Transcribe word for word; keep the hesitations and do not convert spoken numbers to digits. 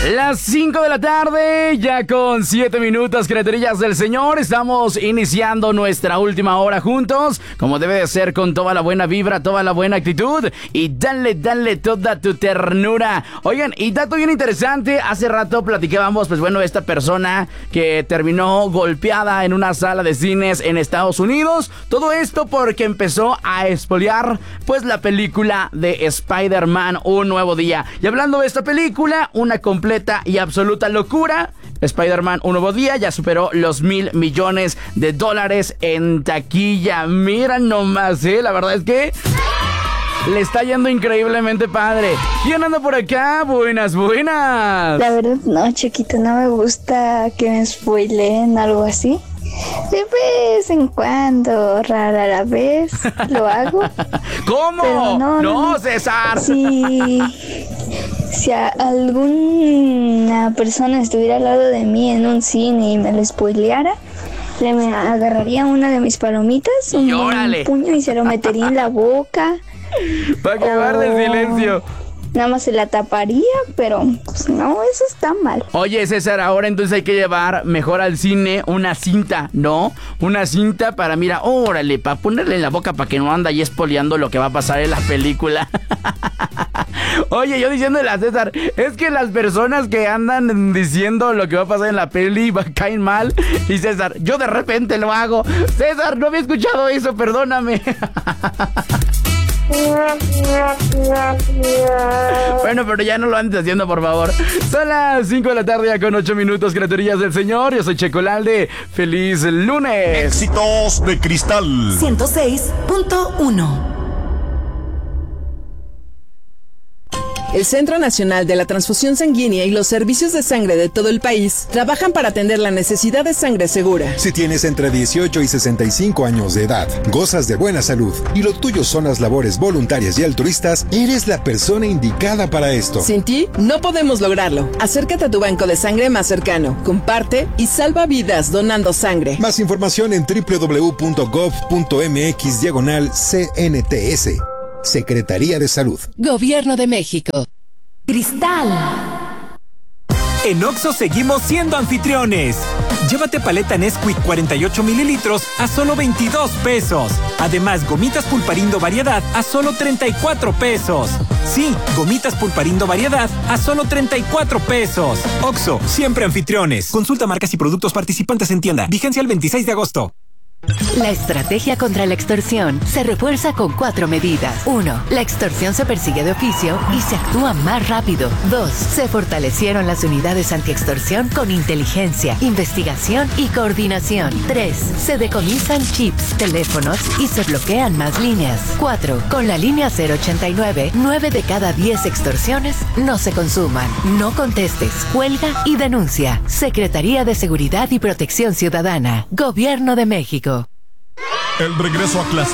Las cinco de la tarde, ya con siete minutos, criaturillas del Señor. Estamos iniciando nuestra última hora juntos, como debe de ser, con toda la buena vibra, toda la buena actitud. Y dale, dale toda tu ternura. Oigan, y dato bien interesante, hace rato platicábamos, pues bueno, esta persona que terminó golpeada en una sala de cines en Estados Unidos. Todo esto porque empezó a espolear, pues, la película de Spider-Man, Un Nuevo Día. Y hablando de esta película, una completa y absoluta locura. Spider-Man Un Nuevo Día ya superó los mil millones de dólares en taquilla. Mira nomás, eh, la verdad es que le está yendo increíblemente padre. ¿Quién anda por acá? Buenas, buenas. La verdad no, chiquito, no me gusta que me spoileen algo así. De vez en cuando, rara la vez, lo hago. ¿Cómo? Pero no, no, no, César. Sí. Si a alguna persona estuviera al lado de mí en un cine y me lo spoileara, le me agarraría una de mis palomitas, un, un puño, y se lo metería en la boca. Para que guarde el silencio. Nada más se la taparía, pero pues no, eso está mal. Oye, César, ahora entonces hay que llevar mejor al cine una cinta, ¿no? Una cinta para, mira, órale, para ponerle en la boca para que no anda ahí espoleando lo que va a pasar en la película. Oye, yo diciéndole a César, es que las personas que andan diciendo lo que va a pasar en la peli caen mal. Y César, yo de repente lo hago. César, no había escuchado eso, perdóname. Bueno, pero ya no lo andes haciendo, por favor. Son las cinco de la tarde, ya con ocho minutos, criaturillas del Señor. Yo soy Checolalde. ¡Feliz lunes! Éxitos de Cristal ciento seis punto uno. El Centro Nacional de la Transfusión Sanguínea y los servicios de sangre de todo el país trabajan para atender la necesidad de sangre segura. Si tienes entre dieciocho y sesenta y cinco años de edad, gozas de buena salud y lo tuyo son las labores voluntarias y altruistas, eres la persona indicada para esto. Sin ti, no podemos lograrlo. Acércate a tu banco de sangre más cercano, comparte y salva vidas donando sangre. Más información en doble u doble u doble u punto gov punto mx diagonal C N T S. Secretaría de Salud. Gobierno de México. Cristal. En Oxxo seguimos siendo anfitriones. Llévate paleta Nesquik cuarenta y ocho mililitros a solo veintidós pesos. Además, gomitas Pulparindo Variedad a solo treinta y cuatro pesos. Sí, gomitas Pulparindo Variedad a solo treinta y cuatro pesos. Oxxo, siempre anfitriones. Consulta marcas y productos participantes en tienda. Vigencia el veintiséis de agosto. La estrategia contra la extorsión se refuerza con cuatro medidas. uno. La extorsión se persigue de oficio y se actúa más rápido. dos. Se fortalecieron las unidades antiextorsión con inteligencia, investigación y coordinación. tres. Se decomisan chips, teléfonos y se bloquean más líneas. cuatro. Con la línea cero ochenta y nueve, nueve de cada diez extorsiones no se consuman. No contestes, cuelga y denuncia. Secretaría de Seguridad y Protección Ciudadana. Gobierno de México. El regreso a clase.